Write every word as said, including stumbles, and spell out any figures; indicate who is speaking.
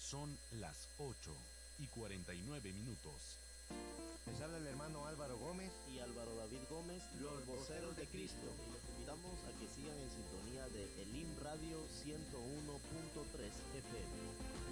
Speaker 1: Son las ocho y cuarenta y nueve minutos.
Speaker 2: Les habla el hermano Álvaro Gómez
Speaker 3: y Álvaro David Gómez, los voceros de Cristo. Y los invitamos a que sigan en sintonía de Elim Radio ciento uno punto tres F M.